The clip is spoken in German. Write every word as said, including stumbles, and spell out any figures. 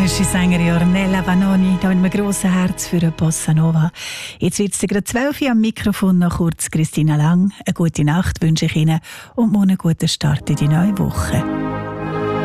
italienische Sängerin Ornella Vanoni, da mit einem grossen Herz für eine Bossa Nova. Jetzt wird es gerade zwölf Uhr am Mikrofon, noch kurz Christina Lang. Eine gute Nacht wünsche ich Ihnen und morgen einen guten Start in die neue Woche.